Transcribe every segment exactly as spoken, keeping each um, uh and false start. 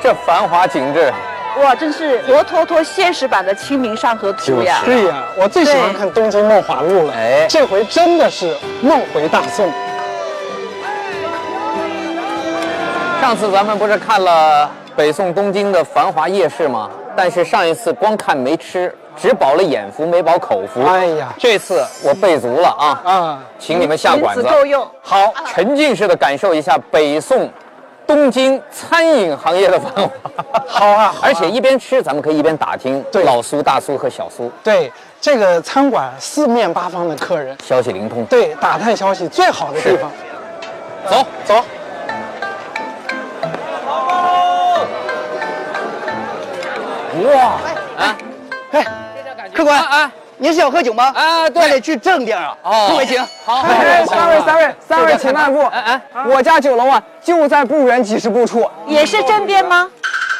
这繁华景致， 哇，真是活脱脱现实版的《清明上河图》呀！ 对呀，我最喜欢看《东京梦华录》了。哎，这回真的是梦回大宋。 上次咱们不是看了北宋东京的繁华夜市吗？但是上一次光看没吃，只饱了眼福，没饱口福。 哎呀， 这次我备足了啊！啊，请你们下馆子， 够用。 好，沉浸式的感受一下北宋东京餐饮行业的繁华。 好啊， 而且一边吃，咱们可以一边打听老苏、大苏和小苏。 对，这个餐馆四面八方的客人， 消息灵通。对， 打探消息最好的地方。 走走。哇！啊， 哎，客官啊，您是要喝酒吗？ 啊，对， 那得去正地儿啊。哦，诸位请。 好，三位三位三位，请慢步。哎哎，我家酒楼啊，就在不远几十步处。 也是正边吗？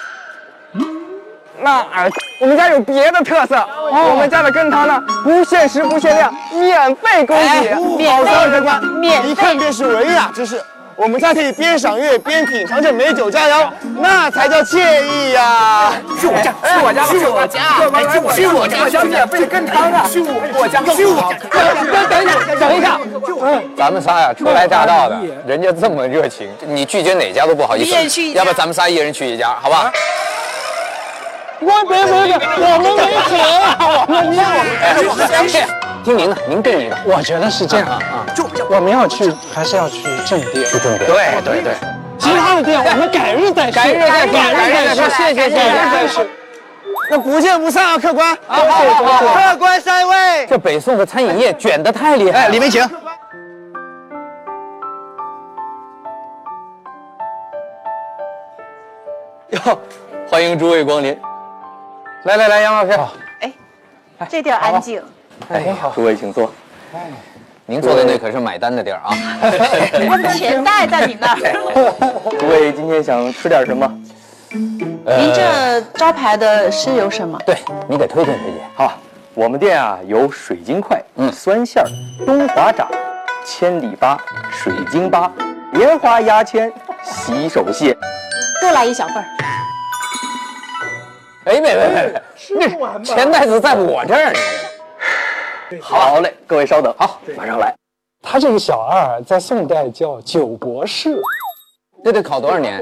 那儿，我们家有别的特色。我们家的羹汤呢，不限时不限量，免费供给。 免费，客官，免费。 一看便是文雅之士。我们家可以边赏月边品尝着美酒佳肴，那才叫惬意呀！ 是我家，是我家，是我家，是我家，我家免费羹汤啊！是我家，是我。等一下，等一下， 嗯，咱们仨呀，初来乍到的，人家这么热情，你拒绝哪家都不好意思。要不咱们仨一人去一家，好吧？ 我别别别，我们没钱啊，我们要。 听您的，您定你的。 我觉得是这样啊，我们要去还是要去正店？ 去正店。 对对对， 其他的店我们改日再去。 改日再去，改日再去。谢谢谢谢再去。 那不见不散啊，客官。好好好，客官三位。 这北宋的餐饮业卷得太厉害了。 哎，里面请。 哟，欢迎诸位光临。来来来，杨老师。 哎，这地儿安静。 哎，好，诸位请坐。哎，您坐的那可是买单的地儿啊。 我们钱袋在你那儿。 诸位今天想吃点什么？ 您这招牌的是有什么？ 对，你得推荐推荐。 好，我们店啊有水晶块、嗯，酸馅儿、东华掌、千里巴、水晶巴、莲花牙签、洗手蟹， 多来一小份儿。 哎，没没没，那钱袋子在我这儿呢。 好嘞，各位稍等，好，马上来。 他这个小二在宋代叫酒博士， 这得考多少年？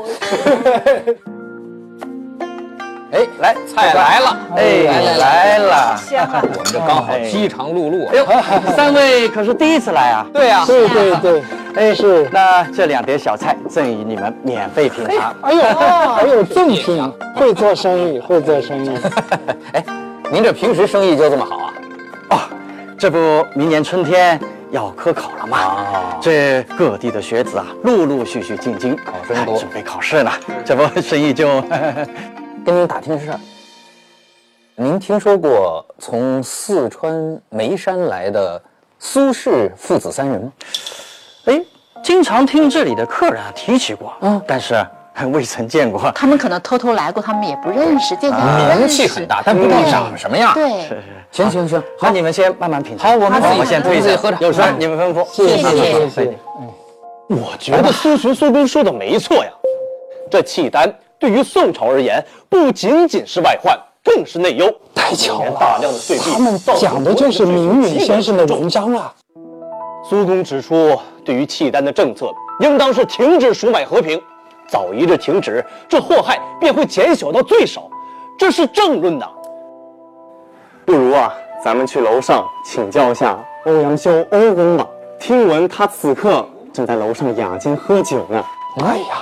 哎，来，菜来了！ 哎，来了！ 我们这刚好饥肠辘辘啊！ 哎呦，三位可是第一次来啊？ 对呀， 对对对， 哎是。那这两碟小菜赠与你们免费品尝。 哎呦，还有赠品，会做生意，会做生意。 哎，您这平时生意就这么好啊？ 哦。这不，明年春天要科考了嘛？哦，这各地的学子啊，陆陆续续进京，考生多，准备考试呢。这不，生意就跟您打听个事儿。您听说过从四川眉山来的苏轼父子三人吗？ 哎，经常听这里的客人啊提起过，嗯，但是未曾见过。 他们可能偷偷来过，他们也不认识，见见不认识。 名气很大，但不知道长什么样。 对， 是是。 行行行， 好，你们先慢慢品尝。 好，我们我先推自己喝着。 有事你们吩咐。 谢谢谢谢谢谢。 我觉得苏洵苏公说的没错呀，这契丹对于宋朝而言，不仅仅是外患，更是内忧。 太巧了， 大量的税币， 他们讲的就是明允先生的文章啊。 苏公指出，对于契丹的政策，应当是停止赎买和平，早一日停止，这祸害便会减小到最少，这是正论呐。 不如啊，咱们去楼上请教下欧阳修欧公吧。听闻他此刻正在楼上雅间喝酒呢。 哎呀，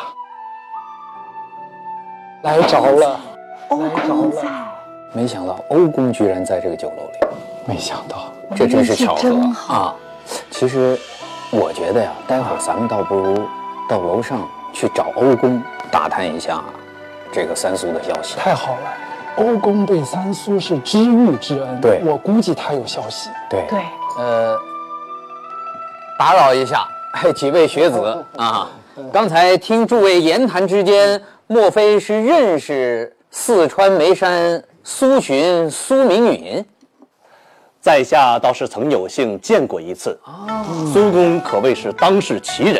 来着了， 欧公在。 没想到欧公居然在这个酒楼里， 没想到， 这真是巧合啊！其实，我觉得呀，待会儿咱们倒不如到楼上去找欧公打探一下这个三苏的消息。 太好了。欧公对三苏是知遇之恩， 对， 我估计他有消息。 对对， 呃，打扰一下，几位学子啊，刚才听诸位言谈之间，莫非是认识四川眉山苏洵、苏明允？ 在下倒是曾有幸见过一次。哦，苏公可谓是当世奇人。